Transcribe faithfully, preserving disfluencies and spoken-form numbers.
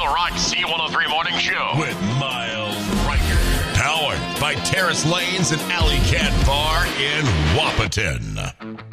Rock C one oh three Morning Show with Miles Riker. Powered by Terrace Lanes and Alley Cat Bar in Wahpeton.